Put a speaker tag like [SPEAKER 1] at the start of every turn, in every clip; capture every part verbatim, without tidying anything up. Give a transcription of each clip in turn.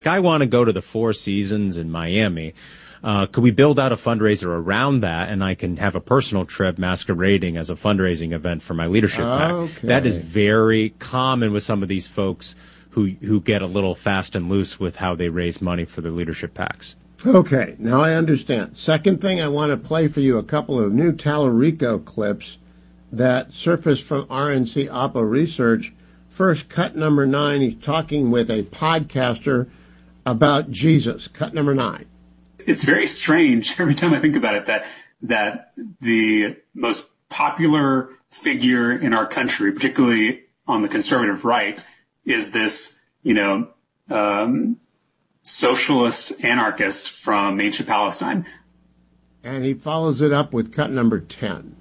[SPEAKER 1] I want to go to the Four Seasons in Miami. Uh, could we build out a fundraiser around that, and I can have a personal trip masquerading as a fundraising event for my leadership
[SPEAKER 2] okay.
[SPEAKER 1] pack? That is very common with some of these folks who who get a little fast and loose with how they raise money for their leadership packs.
[SPEAKER 2] Okay, now I understand. Second thing, I want to play for you a couple of new Tallarico clips that surfaced from R N C Oppo Research. First, cut number nine, he's talking with a podcaster about Jesus. Cut number nine.
[SPEAKER 3] It's very strange every time I think about it that that the most popular figure in our country, particularly on the conservative right, is this, you know, um, socialist anarchist from ancient Palestine.
[SPEAKER 2] And he follows it up with cut number ten.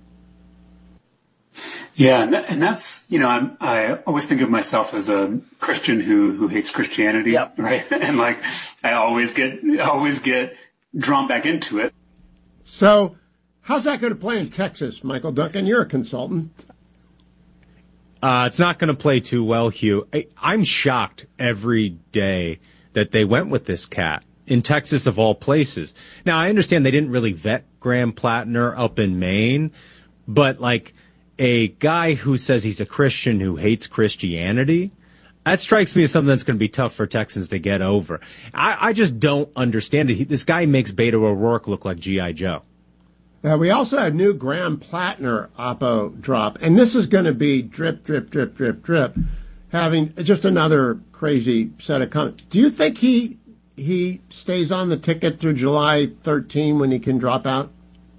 [SPEAKER 3] Yeah, and, that, and that's, you know, I'm, I always think of myself as a Christian who who hates Christianity,
[SPEAKER 4] yep.
[SPEAKER 3] right? And like, I always get always get drawn back into it.
[SPEAKER 2] So, how's that going to play in Texas, Michael Duncan? You're a consultant.
[SPEAKER 1] Uh, it's not going to play too well, Hugh. I, I'm shocked every day that they went with this cat in Texas of all places. Now, I understand they didn't really vet Graham Plattner up in Maine, but like a guy who says he's a Christian who hates Christianity, that strikes me as something that's going to be tough for Texans to get over. I, I just don't understand it. He, this guy makes Beto O'Rourke look like G I. Joe.
[SPEAKER 2] Now, we also have new Graham Plattner Oppo drop, and this is going to be drip, drip, drip, drip, drip, having just another crazy set of comments. Do you think he he stays on the ticket through July thirteenth when he can drop out?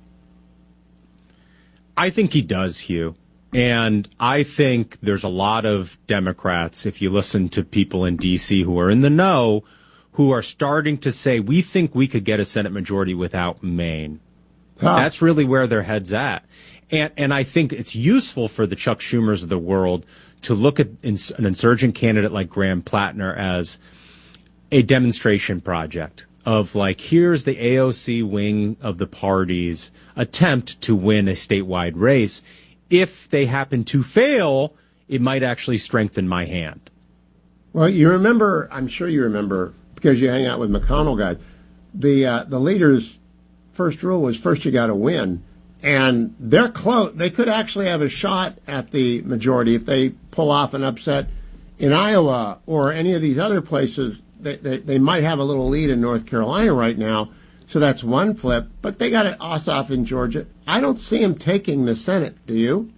[SPEAKER 1] I think he does, Hugh. And I think there's a lot of Democrats, if you listen to people in D C who are in the know, who are starting to say, we think we could get a Senate majority without Maine. Huh. That's really where their head's at. And and I think it's useful for the Chuck Schumers of the world to look at ins- an insurgent candidate like Graham Plattner as a demonstration project of like, here's the A O C wing of the party's attempt to win a statewide race. If they happen to fail, it might actually strengthen my hand.
[SPEAKER 2] Well, you remember, I'm sure you remember, because you hang out with McConnell guys, the uh, the leader's first rule was first you got to win. And they're close. They could actually have a shot at the majority if they pull off an upset in Iowa or any of these other places. They, they, they might have a little lead in North Carolina right now. So that's one flip. But they got Ossoff in Georgia. I don't see him taking the Senate. Do you?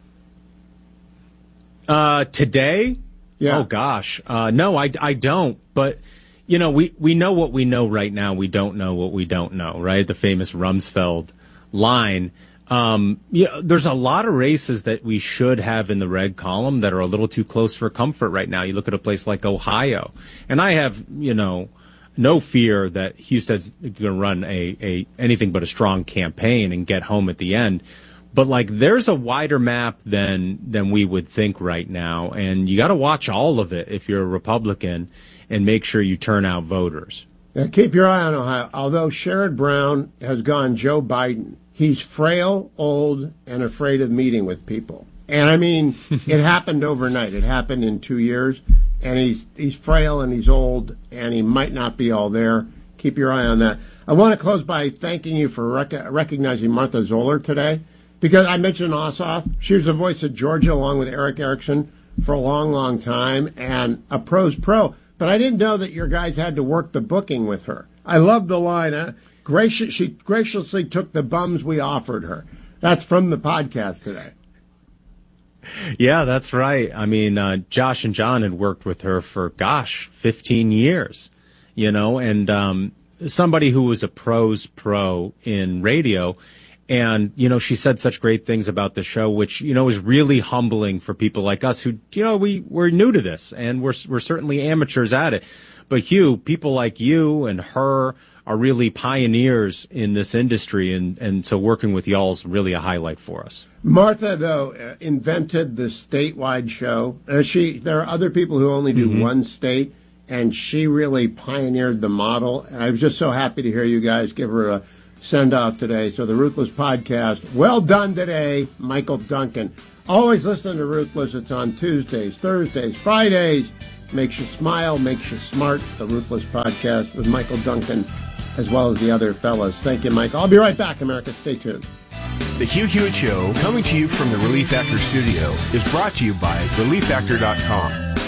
[SPEAKER 1] Uh, today?
[SPEAKER 2] Yeah.
[SPEAKER 1] Oh, gosh. Uh, no, I, I don't. But, you know, we, we know what we know right now. We don't know what we don't know, right? The famous Rumsfeld line. Um, yeah, there's a lot of races that we should have in the red column that are a little too close for comfort right now. You look at a place like Ohio, and I have, you know, no fear that Houston's going to run a, a anything but a strong campaign and get home at the end. But like, there's a wider map than than we would think right now, and you got to watch all of it if you're a Republican and make sure you turn out voters.
[SPEAKER 2] Now, keep your eye on Ohio. Although Sherrod Brown has gone Joe Biden, he's frail, old, and afraid of meeting with people. And I mean, it happened overnight. It happened in two years. And he's he's frail and he's old, and he might not be all there. Keep your eye on that. I want to close by thanking you for rec- recognizing Martha Zoller today, because I mentioned Ossoff. She was the voice of Georgia along with Eric Erickson for a long, long time, and a pro's pro. But I didn't know that your guys had to work the booking with her. I love the line. Uh, gracious, she graciously took the bums we offered her. That's from the podcast today.
[SPEAKER 1] Yeah, that's right. I mean, uh, Josh and John had worked with her for, gosh, fifteen years, you know, and um, somebody who was a pro's pro in radio. And, you know, she said such great things about the show, which, you know, is really humbling for people like us who, you know, we, we're new to this and we're, we're certainly amateurs at it. But Hugh, people like you and her are really pioneers in this industry. And, and so working with y'all is really a highlight for us.
[SPEAKER 2] Martha, though, uh, invented the statewide show. Uh, she, there are other people who only do mm-hmm. one state, and she really pioneered the model. And I was just so happy to hear you guys give her a send off today. So the Ruthless Podcast, well done today, Michael Duncan. Always listen to Ruthless. It's on Tuesdays, Thursdays, Fridays, makes you smile, makes you smart. The Ruthless Podcast with Michael Duncan, as well as the other fellas. Thank you, Mike. I'll be right back, America. Stay tuned.
[SPEAKER 4] The Hugh Hewitt Show, coming to you from the Relief Factor studio, is brought to you by relief factor dot com.